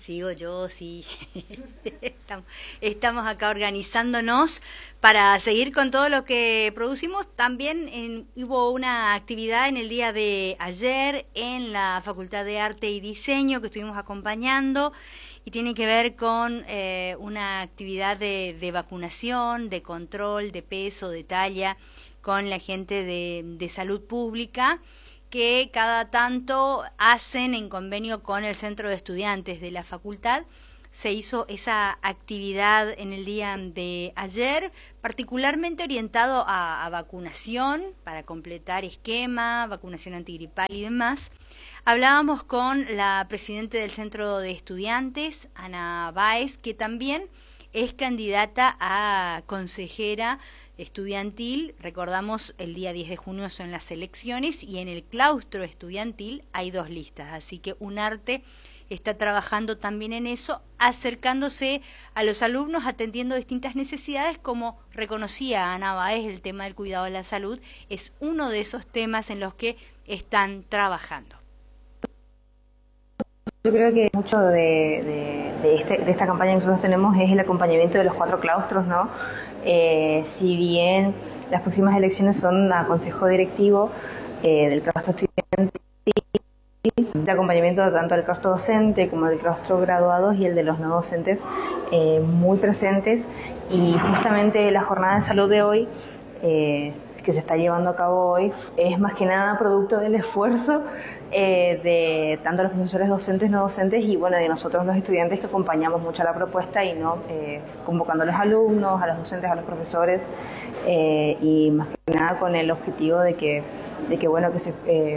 Sigo yo, sí. Estamos acá organizándonos para seguir con todo lo que producimos. También hubo una actividad en el día de ayer en la Facultad de Arte y Diseño que estuvimos acompañando y tiene que ver con una actividad de vacunación, de control, de peso, de talla con la gente de salud pública, que cada tanto hacen en convenio con el Centro de Estudiantes de la facultad. Se hizo esa actividad en el día de ayer, particularmente orientado a vacunación, para completar esquema, vacunación antigripal y demás. Hablábamos con la presidenta del Centro de Estudiantes, Ana Báez, que también es candidata a consejera estudiantil. Recordamos, el día 10 de junio son las elecciones y en el claustro estudiantil hay 2 listas, así que UNARTE está trabajando también en eso, acercándose a los alumnos, atendiendo distintas necesidades, como reconocía Ana Báez. El tema del cuidado de la salud es uno de esos temas en los que están trabajando. Yo creo que mucho de esta campaña que nosotros tenemos es el acompañamiento de los 4 claustros, ¿no? Si bien las próximas elecciones son a consejo directivo del claustro estudiantil, el acompañamiento tanto del claustro docente como del claustro graduados y el de los no docentes muy presentes, y justamente la jornada de salud de hoy que se está llevando a cabo hoy es más que nada producto del esfuerzo de tanto los profesores docentes, no docentes, y bueno, de nosotros los estudiantes, que acompañamos mucho la propuesta y no convocando a los alumnos, a los docentes, a los profesores, y más que nada con el objetivo de que bueno, que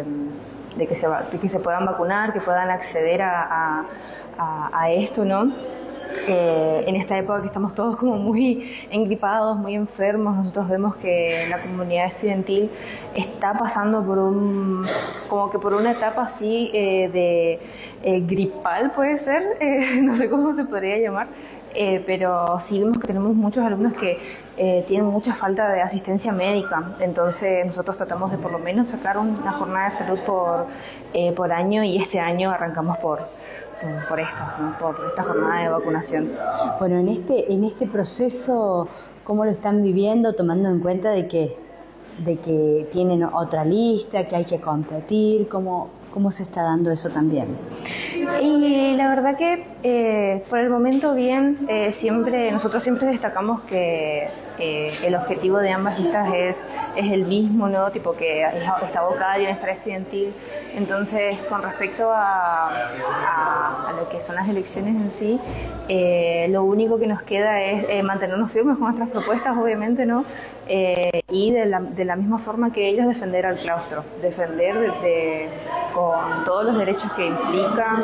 se puedan vacunar, que puedan acceder a esto, ¿no? En esta época que estamos todos como muy engripados, muy enfermos, nosotros vemos que la comunidad estudiantil está pasando por una etapa así de gripal, puede ser, no sé cómo se podría llamar, pero sí vemos que tenemos muchos alumnos que tienen mucha falta de asistencia médica. Entonces nosotros tratamos de por lo menos sacar una jornada de salud por año, y este año arrancamos por esto, ¿no? Por esta jornada de vacunación. Bueno, en este proceso, ¿cómo lo están viviendo, tomando en cuenta de que tienen otra lista, que hay que competir? ¿Cómo se está dando eso también? Y la verdad que por el momento bien, nosotros siempre destacamos que el objetivo de ambas listas es el mismo, ¿no? Tipo que está abocada al bienestar estudiantil. Entonces, con respecto a lo que son las elecciones en sí, lo único que nos queda es mantenernos firmes con nuestras propuestas, obviamente, ¿no? Y de la misma forma que ellos, defender al claustro, defender con todos los derechos que implican,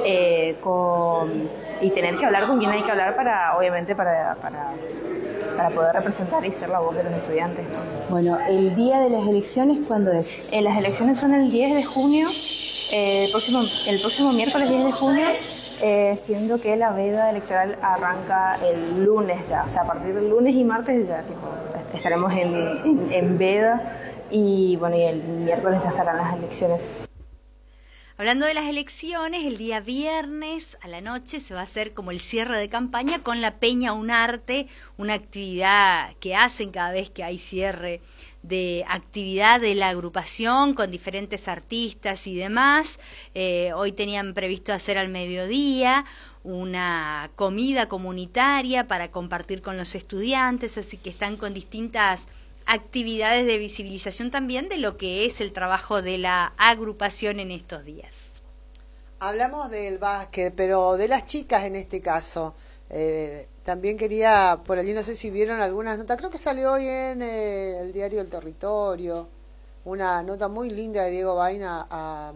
y tener que hablar con quien hay que hablar obviamente para poder representar y ser la voz de los estudiantes, ¿no? Bueno, ¿el día de las elecciones cuándo es? Las elecciones son el 10 de junio, el próximo miércoles 10 de junio, siendo que la veda electoral arranca el lunes ya, o sea, a partir del lunes y martes ya estaremos en veda, y bueno, y el miércoles ya serán las elecciones. Hablando de las elecciones, el día viernes a la noche se va a hacer como el cierre de campaña con la Peña UNARTE, una actividad que hacen cada vez que hay cierre de actividad de la agrupación con diferentes artistas y demás. Hoy tenían previsto hacer al mediodía una comida comunitaria para compartir con los estudiantes, así que están con distintas actividades de visibilización también de lo que es el trabajo de la agrupación en estos días. Hablamos del básquet, pero de las chicas en este caso. También quería, por allí no sé si vieron algunas notas, creo que salió hoy en el diario El Territorio, una nota muy linda de Diego Baina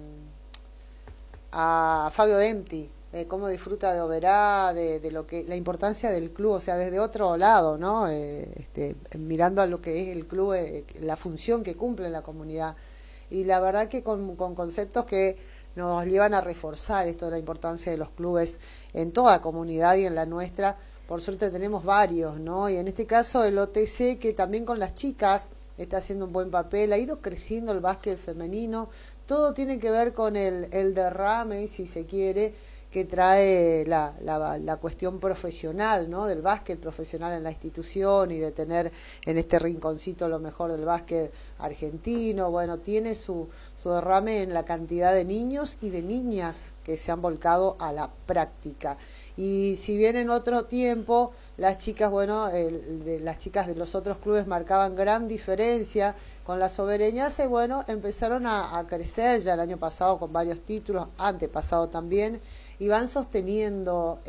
a Fabio Dempti, de cómo disfruta de Oberá, de lo que la importancia del club, o sea, desde otro lado, ¿no? Mirando a lo que es el club, la función que cumple en la comunidad. Y la verdad que con conceptos que nos llevan a reforzar esto de la importancia de los clubes en toda comunidad y en la nuestra. Por suerte tenemos varios, ¿no? Y en este caso el OTC, que también con las chicas está haciendo un buen papel, ha ido creciendo el básquet femenino, todo tiene que ver con el derrame, si se quiere, que trae la cuestión profesional, ¿no? Del básquet profesional en la institución y de tener en este rinconcito lo mejor del básquet argentino. Bueno, tiene su derrame en la cantidad de niños y de niñas que se han volcado a la práctica. Y si bien en otro tiempo las chicas, las chicas de los otros clubes marcaban gran diferencia con las sobereñas, empezaron a crecer ya el año pasado con varios títulos, antepasado también, y van sosteniendo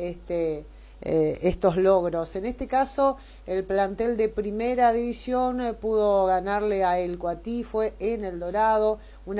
estos logros. En este caso, el plantel de primera división pudo ganarle a El Coatí, fue en El Dorado,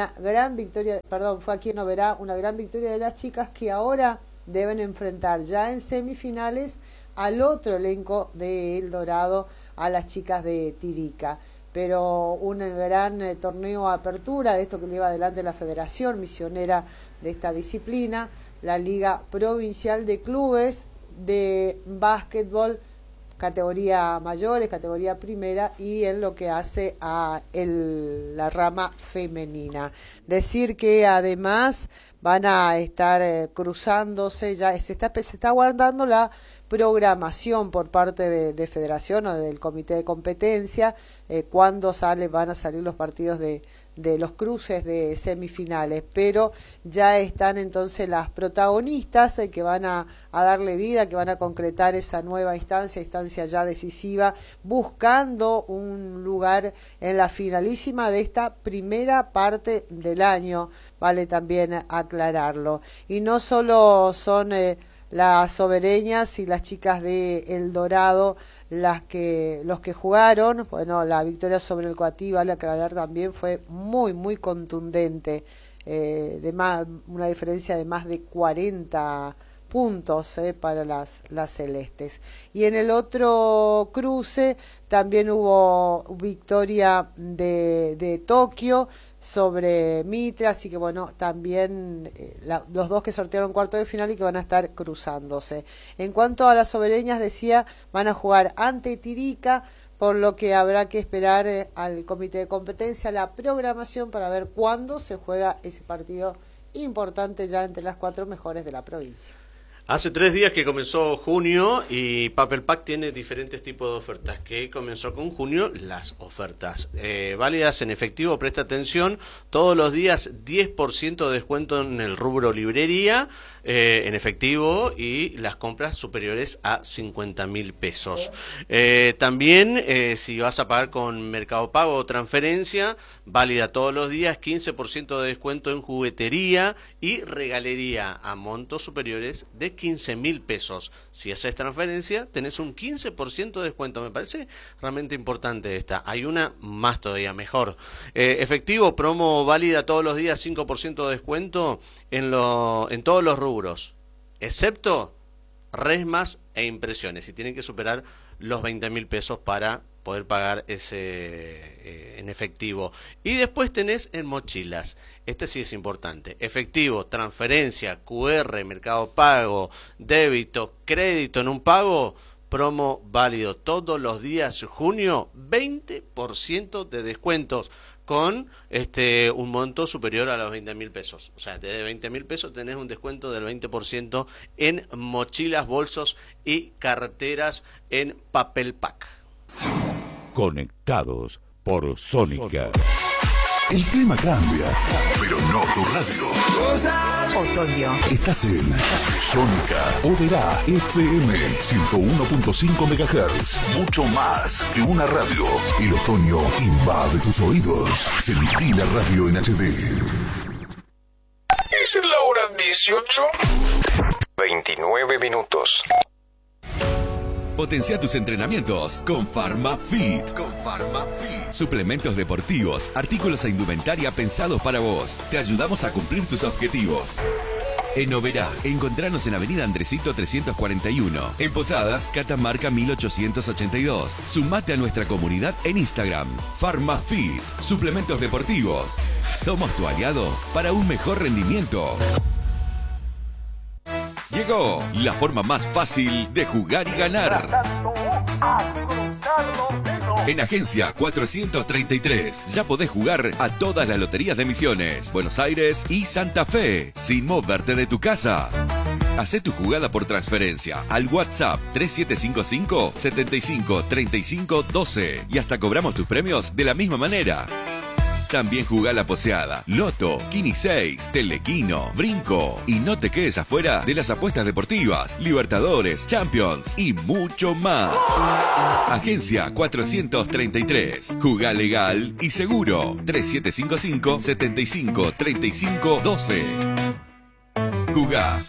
fue aquí en Oberá, una gran victoria de las chicas que ahora deben enfrentar ya en semifinales al otro elenco de El Dorado, a las chicas de Tirica. Pero un gran torneo apertura de esto que lleva adelante la Federación Misionera de esta disciplina, la Liga Provincial de Clubes de Básquetbol, categoría mayores, categoría primera, y en lo que hace a la rama femenina. Decir que además van a estar cruzándose, ya se está guardando la programación por parte de Federación o del Comité de Competencia, cuándo van a salir los partidos de los cruces de semifinales, pero ya están entonces las protagonistas que van a darle vida, que van a concretar esa nueva instancia ya decisiva, buscando un lugar en la finalísima de esta primera parte del año, vale también aclararlo. Y no solo son las sobereñas y las chicas de El Dorado los que jugaron. Bueno, la victoria sobre El Coatí, vale aclarar también, fue muy muy contundente, una diferencia de más de 40 puntos para las celestes. Y en el otro cruce también hubo victoria de Tokio sobre Mitre, así que también los dos que sortearon cuarto de final y que van a estar cruzándose. En cuanto a las sobereñas, decía, van a jugar ante Tirica, por lo que habrá que esperar al Comité de Competencia la programación para ver cuándo se juega ese partido importante ya entre las 4 mejores de la provincia. Hace 3 días que comenzó junio y Papel Pack tiene diferentes tipos de ofertas. Que comenzó con junio las ofertas válidas en efectivo. Presta atención, todos los días 10% de descuento en el rubro librería en efectivo y las compras superiores a 50.000 pesos. También si vas a pagar con Mercado Pago o transferencia, válida todos los días, 15% de descuento en juguetería y regalería a montos superiores de 15.000 pesos. Si haces transferencia, tenés un 15% de descuento. Me parece realmente importante esta. Hay una más todavía mejor. Efectivo, promo válida todos los días, 5% de descuento en todos los rubros, excepto resmas e impresiones. Y tienen que superar los 20.000 pesos para poder pagar ese en efectivo. Y después tenés en mochilas. Este sí es importante. Efectivo, transferencia, QR, Mercado Pago, débito, crédito en un pago. Promo válido todos los días, junio, 20% de descuentos con un monto superior a los 20.000 pesos. O sea, desde 20.000 pesos tenés un descuento del 20% en mochilas, bolsos y carteras en Papel Pack. Conectados por Sónica. El clima cambia, pero no tu radio. Otoño. Estás en Sónica. Oberá FM 101.5 MHz. Mucho más que una radio. El otoño invade tus oídos. Sentí la radio en HD. Es la hora 18. 29 minutos. Potencia tus entrenamientos con PharmaFit. Suplementos deportivos, artículos e indumentaria pensados para vos. Te ayudamos a cumplir tus objetivos. En Oberá, encontranos en Avenida Andresito 341. En Posadas, Catamarca 1882. Sumate a nuestra comunidad en Instagram. PharmaFit. Suplementos deportivos. Somos tu aliado para un mejor rendimiento. Llegó la forma más fácil de jugar y ganar. En Agencia 433 ya podés jugar a todas las loterías de Misiones, Buenos Aires y Santa Fe sin moverte de tu casa. Hacé tu jugada por transferencia al WhatsApp 3755 75 35 12 y hasta cobramos tus premios de la misma manera. También jugá la poseada, Loto, Kini 6, Telequino, Brinco. Y no te quedes afuera de las apuestas deportivas, Libertadores, Champions y mucho más. Agencia 433. Jugá legal y seguro. 3755 75 35 12. Jugá